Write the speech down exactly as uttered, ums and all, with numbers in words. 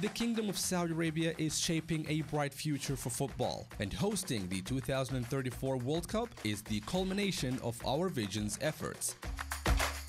The Kingdom of Saudi Arabia is shaping a bright future for football, and hosting the two thousand thirty-four World Cup is the culmination of our vision's efforts.